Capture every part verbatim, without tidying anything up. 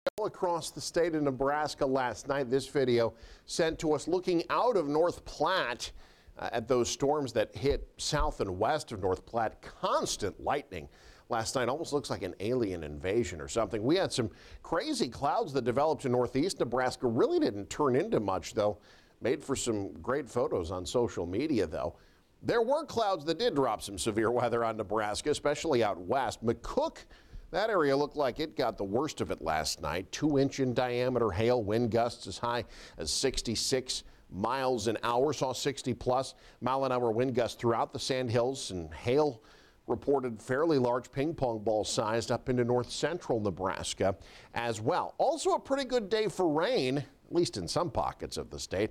Across the state of Nebraska last night. This video sent to us looking out of North Platte uh, at those storms that hit south and west of North Platte. Constant lightning last night. Almost looks like an alien invasion or something. We had some crazy clouds that developed in northeast Nebraska. Really didn't turn into much, though. Made for some great photos on social media, though. There were clouds that did drop some severe weather on Nebraska, especially out west. McCook, that area looked like it got the worst of it last night. Two inch in diameter hail, wind gusts as high as sixty-six miles an hour. Saw sixty plus mile an hour wind gusts throughout the Sandhills, and hail reported fairly large ping pong ball sized up into north central Nebraska as well. Also a pretty good day for rain, at least in some pockets of the state.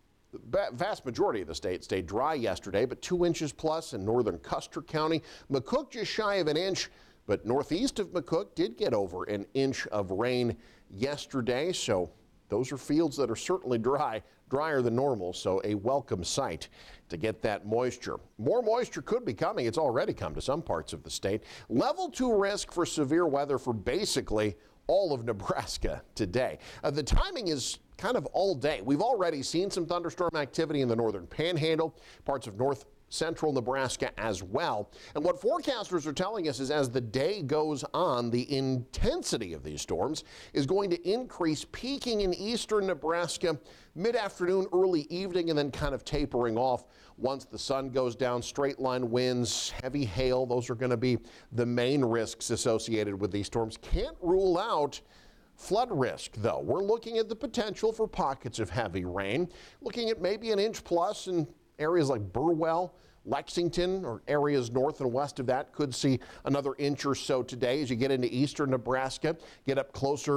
The vast majority of the state stayed dry yesterday, but two inches plus in northern Custer County. McCook just shy of an inch. But northeast of McCook did get over an inch of rain yesterday, so those are fields that are certainly dry, drier than normal, so a welcome sight to get that moisture. More moisture could be coming. It's already come to some parts of the state. Level two risk for severe weather for basically all of Nebraska today. Uh, the timing is kind of all day. We've already seen some thunderstorm activity in the northern panhandle, parts of north central Nebraska as well. And what forecasters are telling us is as the day goes on, the intensity of these storms is going to increase, peaking in eastern Nebraska mid-afternoon, early evening, and then kind of tapering off once the sun goes down. Straight line winds, heavy hail, those are going to be the main risks associated with these storms. Can't rule out flood risk, though. We're looking at the potential for pockets of heavy rain, looking at maybe an inch plus in areas like Burwell, Lexington, or areas north and west of that could see another inch or so today as you get into eastern Nebraska, get up closer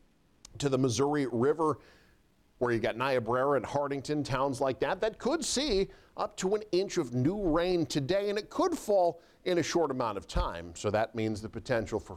to the Missouri River where you got Niobrara and Hardington, towns like that, that could see up to an inch of new rain today, and it could fall in a short amount of time. So that means the potential for